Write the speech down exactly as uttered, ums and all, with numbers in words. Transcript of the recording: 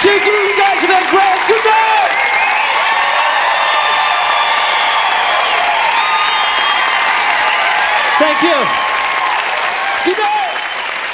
Thank you. You guys have been great. Good night. Thank you. Good night.